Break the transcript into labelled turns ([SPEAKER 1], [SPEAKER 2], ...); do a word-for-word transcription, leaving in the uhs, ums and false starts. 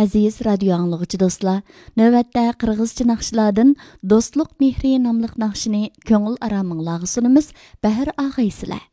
[SPEAKER 1] Aziz radio anlıqçı dostlar, növətdə qırğızca naqşlardan Dostluq Mehri namlıq naqşını köngül aramыңlarga sunumuz. Bahar ağaysılar.